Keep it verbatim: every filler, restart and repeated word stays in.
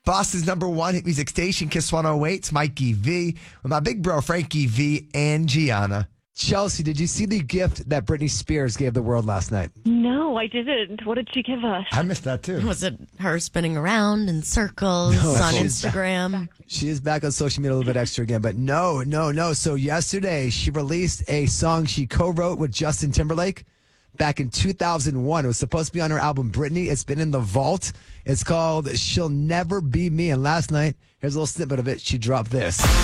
Boston's number one hit music station, Kiss one oh eight. It's Mikey V with my big bro, Frankie V and Gianna. Chelsea, did you see the gift that Britney Spears gave the world last night? No, I didn't. What did she give us? I missed that too. Was it her spinning around in circles No, on she's- Instagram? She is back on social media a little bit extra again, but no, no, no. So yesterday, she released a song she co-wrote with Justin Timberlake back in two thousand one. It was supposed to be on her album, Britney. It's been in the vault. It's called She'll Never Be Me. And last night, here's a little snippet of it. She dropped this.